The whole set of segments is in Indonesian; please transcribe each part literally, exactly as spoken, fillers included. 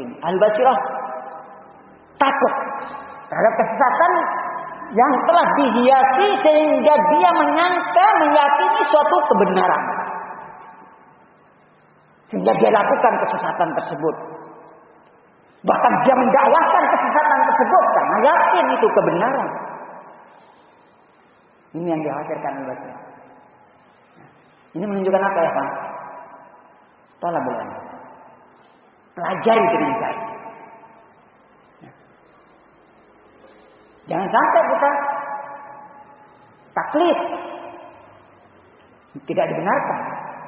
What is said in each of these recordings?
Al-basirah takut terhadap kesesatan yang telah dihiasi sehingga dia menyangka, meyakini suatu kebenaran. Sehingga dia lakukan kesesatan tersebut. Bahkan dia mendakwahkan kesesatan tersebut karena yakin itu kebenaran. Ini yang dikhawatirkan oleh Ini menunjukkan apa ya Pak? Thalabul ilm. Pelajari dengan baik. Jangan sampai kita taklid. Tidak dibenarkan.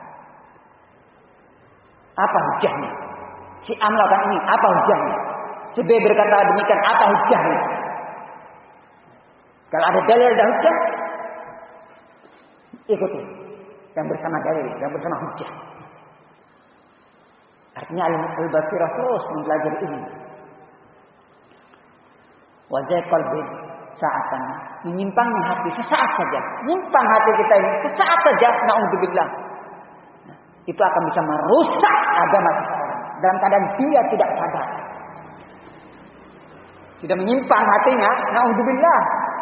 Apa hujahnya? Si A melakukan ini, apa hujahnya? Si B berkata demikian, apa hujahnya? Kalau ada dalil dan hujah, ikuti. Yang bersama dalil, yang bersama hujah. Artinya al-basirah terus mempelajari ini. Wajah qalbi sa'atan, menyimpangnya hati sesaat saja. Menyimpang hati kita ini sesaat saja, na'udzubillah. Nah, itu akan bisa merusak agama seseorang dalam keadaan dia tidak sadar. Sudah menyimpang hatinya, na'udzubillah.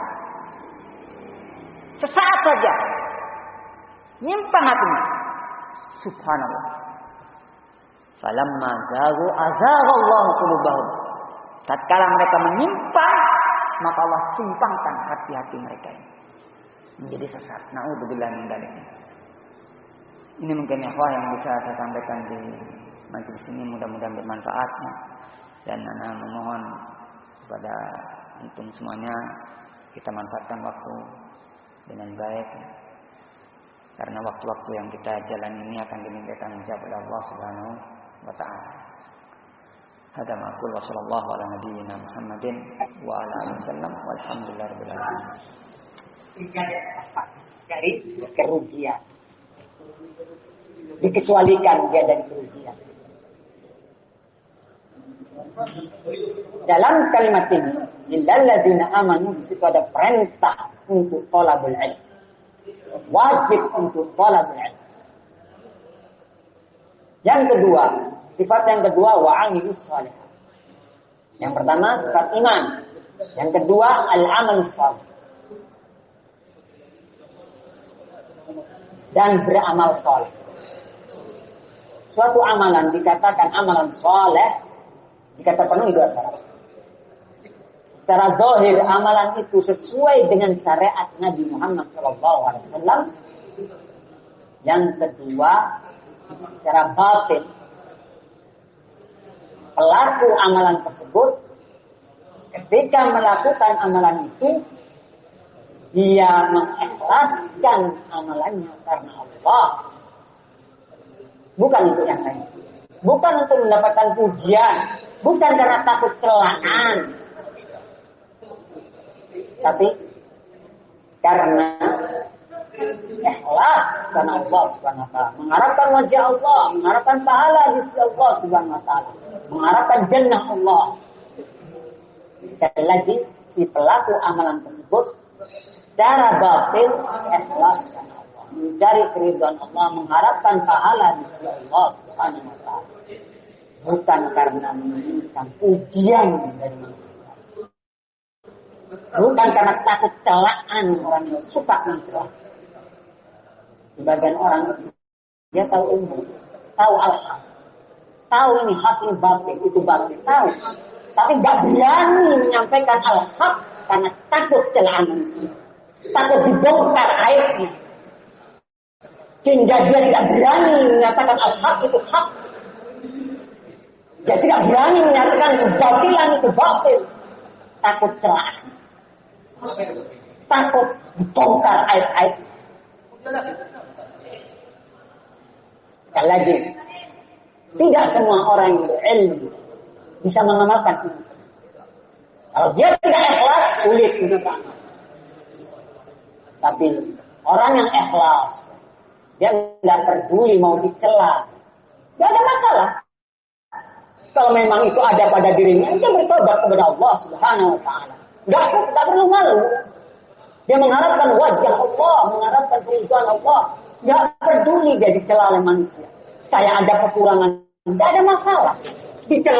Sesaat saja. Menyimpang hatinya. Subhanallah. Falamma zaghu azaghallahu qulubahum. Tatkala mereka menyimpang, maka Allah simpangkan hati-hati mereka ini menjadi sesat. Na'udzubillah min dzalik. Ini mungkin ikhwah yang bisa saya sampaikan di majelis ini, mudah-mudahan bermanfaat. Dan ana memohon kepada antum semuanya kita manfaatkan waktu dengan baik. Karena waktu-waktu yang kita jalani ini akan diminta tanggung jawab oleh Allah Subhanahu wa taala. Hada ma aqul wa sallallahu ala nabiyyina Muhammadin wa ala alihi wasallam walhamdulillahirabbil alamin. Dari kerugian. Dikecualikan dia dari kerugian. Dalam kalimat ini, lillal ladzina amanu itu ada perintah untuk thalabul ilm. Wajib untuk thalabul ilm. Yang kedua, sifat yang kedua wa'amilus shalih. Yang pertama sifat iman. Yang kedua al-amal shalih. Dan beramal shalih. Suatu amalan dikatakan amalan shalih jika terpenuhi dua syarat. Secara zahir amalan itu sesuai dengan syariat Nabi Muhammad shallallahu alaihi wasallam. Yang kedua secara batin pelaku amalan tersebut ketika melakukan amalan itu dia mengikhlaskan amalannya karena Allah, bukan untuk yang lain, bukan untuk mendapatkan pujian, bukan karena takut celaan, tapi karena ikhlas karena Allah Subhanahu wa taala, mengharapkan wajah Allah, mengharapkan pahala di sisi Allah Subhanahu wa taala, mengharapkan jannah Allah. Sekali lagi, si pelaku amalan tersebut secara batin ikhlas karena Allah, mencari keridhaan Allah, mengharapkan pahala di sisi Allah Subhanahu wa taala, bukan karena menginginkan pujian dari manusia, bukan karena takut celaan orang yang suka mencela. Sebagian orang dia tahu ilmu, tahu al-haq, tahu ini hak ini batil, itu batil, tahu, tapi nggak berani menyampaikan al-haq karena takut celaan manusia, takut dibongkar aibnya, sehingga dia tidak berani menyatakan al-haq itu hak, dia tidak berani menyatakan kebatilan itu batil, takut celaan, takut dibongkar aib-aib. Sekali lagi, tidak semua orang yang berilmu bisa mengamalkan itu. Kalau dia tidak ikhlas, sulit untuk amal. Tapi orang yang ikhlas, dia tidak peduli mau dicela, tidak ada masalah. Kalau memang itu ada pada dirinya, dia bertobat kepada Allah Subhanahu wa taala. Tidak tidak perlu malu. Dia mengharapkan wajah Allah, mengharapkan keridhaan Allah. Tidak peduli dia dicela oleh manusia. Saya ada kekurangan, tidak ada masalah. Dicela